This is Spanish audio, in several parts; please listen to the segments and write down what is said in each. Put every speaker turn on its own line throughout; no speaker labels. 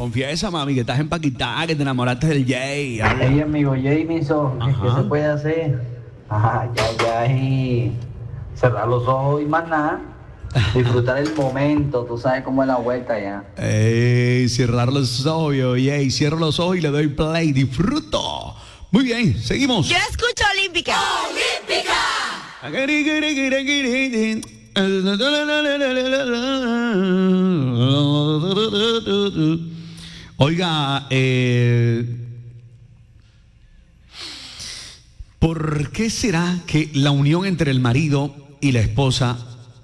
Confiesa, mami, que estás empaquitada, que te enamoraste del Jay.
Hey, amigo Jamison, ¿qué se puede hacer? Y cerrar los ojos y más nada. Disfrutar el momento, tú sabes cómo es la vuelta ya.
Ey, cerrar los ojos, Jay. Cierro los ojos y le doy play. Disfruto. Muy bien, seguimos.
Yo escucho Olímpica.
Oiga, ¿por qué será que la unión entre el marido y la esposa,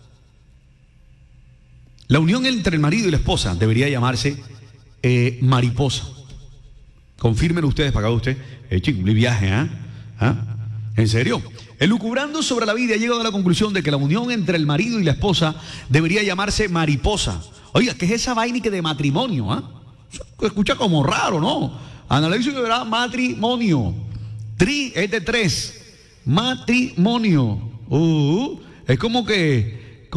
debería llamarse mariposa? Confírmenlo ustedes, para acá usted. Chico, un viaje, ¿En serio? Elucubrando sobre la vida, he llegado a la conclusión de que la unión entre el marido y la esposa debería llamarse mariposa. Oiga, ¿qué es esa vaina que de matrimonio? Se escucha como raro, ¿no? Analizo que verá matrimonio. Tri es de 3. Matrimonio. Es como que.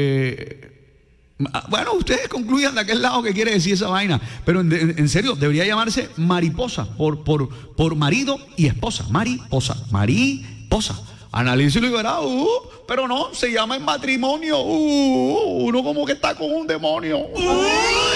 Bueno, ustedes concluyan de aquel lado qué quiere decir esa vaina. Pero en serio, debería llamarse mariposa. Por marido y esposa. Mariposa. Analícelo y verá. Pero no, se llama en matrimonio. Uno como que está con un demonio.